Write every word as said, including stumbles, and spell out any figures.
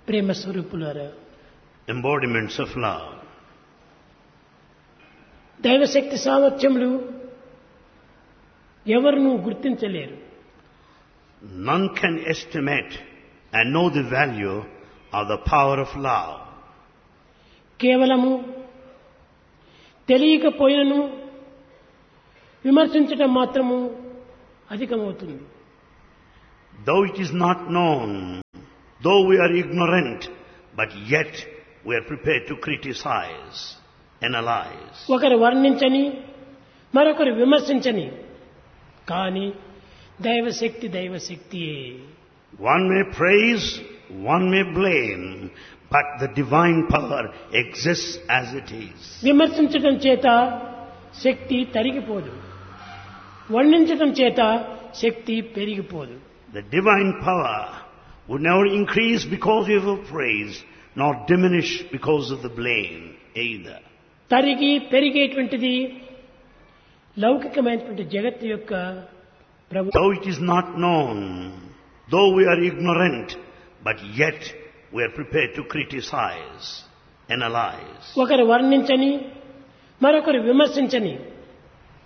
ప్రేమ స్వరూపులారా, embodiments of love. దైవశక్తి సామర్థ్యములు ఎవరునూ గుర్తించలేరు. None can estimate and know the value of the power of love. కేవలము తెలియకపోయినను విమర్శించటం మాత్రము అధికమవుతుంది. Though it is not known, though we are ignorant, but yet we are prepared to criticize, analyze. ఒకరు వర్ణించని మరొకరు విమర్శించని, కానీ దైవశక్తి దైవశక్తియే. One may praise, one may blame, but the divine power exists as it is. విమర్శించటం చేత శక్తి తరిగిపోదు, వర్ణించటం చేత శక్తి పెరిగిపోదు. The divine power would never increase because of your praise, nor diminish because of the blame either. తరిగి పెరిగేటువంటిది లౌకికమైనటువంటి జగత్తు యొక్క ప్రభు. Though it is not known, though we are ignorant, but yet we are prepared to criticize, analyze. ఒకరు వర్ణించని మరొకరు విమర్శించని,